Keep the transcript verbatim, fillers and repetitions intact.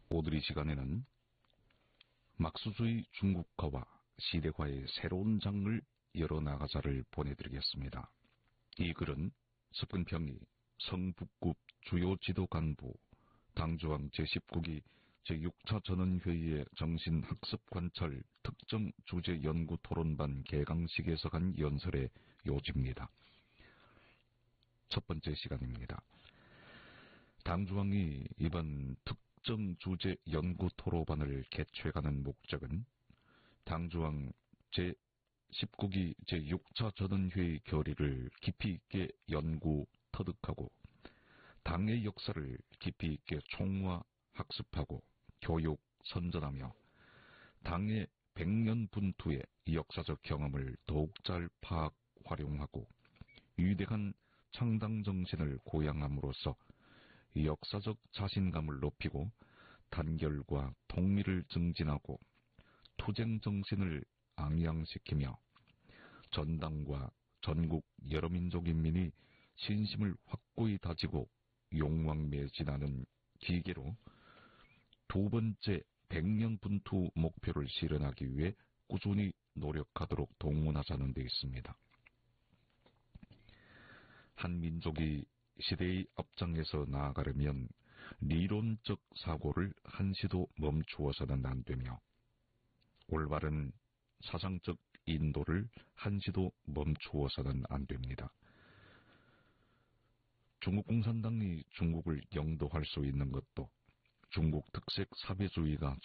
오늘 이 시간에는 막수주의 중국화와 시대화의 새로운 장을 열어나가자를 보내드리겠습니다. 이 글은 석근평이 성북급 주요 지도 간부 당조항 제십구 기 제육 차 전원회의의 정신학습관찰 특정 주제 연구 토론반 개강식에서 간 연설의 요지입니다. 첫 번째 시간입니다. 당조항이 이번 특정 주제 연구 토론반을 개최하는 목적은 당조항 제십구 기 제육 차 전원회의 결의를 깊이 있게 연구, 터득하고 당의 역사를 깊이 있게 총화, 학습하고 교육, 선전하며 당의 백 년 분투의 역사적 경험을 더욱 잘 파악, 활용하고 위대한 창당 정신을 고양함으로써 역사적 자신감을 높이고 단결과 통일을 증진하고 투쟁 정신을 앙양시키며 전당과 전국 여러 민족 인민이 신심을 확고히 다지고 용왕매진하는 기계로 두 번째 백 년 분투 목표를 실현하기 위해 꾸준히 노력하도록 동원하자는 데 있습니다. 한 민족이 시대의 앞장에서 나아가려면理論적 사고를 한시도 멈추어서는 안 되며 올바른 사상적 인도를 한시도 멈추어서는 안 됩니다. 중국 공산당이 중국을 영도할 수 있는 것도 중국 특색 사회주의가